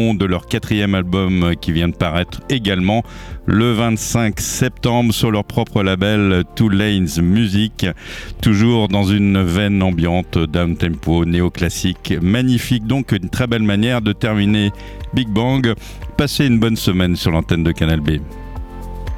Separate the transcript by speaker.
Speaker 1: nom de leur 4e album qui vient de paraître également le 25 septembre sur leur propre label Two Lanes Music, toujours dans une veine ambiante, down-tempo, néoclassique. Magnifique, donc une très belle manière de terminer Big Bang. Passez une bonne semaine sur l'antenne de Canal B.